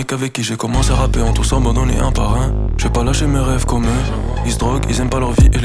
mecs avec qui j'ai commencé à rapper, on tous abandonné un par un. J'ai pas lâché mes rêves comme eux. Ils se droguent, ils aiment pas leur vie et